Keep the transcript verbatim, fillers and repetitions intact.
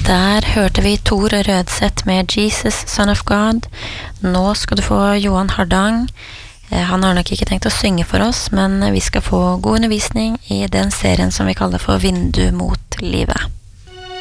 Der hørte vi Tor Rødseth med Jesus, Son of God. Nå skal du få Johan Hardang. Han har nok ikke tenkt å synge for oss, men vi skal få god undervisning i den serien som vi kaller for Vindu mot livet.